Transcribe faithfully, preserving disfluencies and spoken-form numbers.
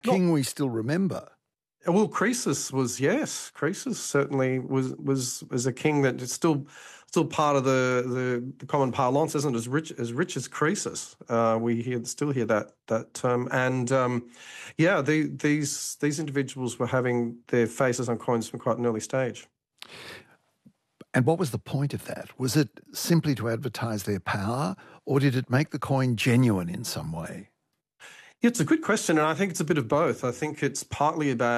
king Not, we still remember. well, Croesus was, yes, Croesus certainly was was was a king that is still still part of the, the, the common parlance, isn't it? As rich as rich as Croesus, uh, we hear still hear that that term. And um, yeah, the, these these individuals were having their faces on coins from quite an early stage. And what was the point of that? Was it simply to advertise their power, or did it make the coin genuine in some way? Yeah, it's a good question, and I think it's a bit of both. I think it's partly about